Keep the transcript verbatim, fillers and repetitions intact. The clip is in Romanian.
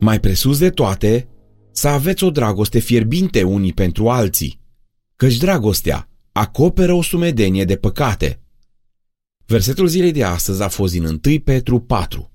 Mai presus de toate, să aveți o dragoste fierbinte unii pentru alții, căci dragostea acoperă o sumedenie de păcate. Versetul zilei de astăzi a fost din întâi Petru patru.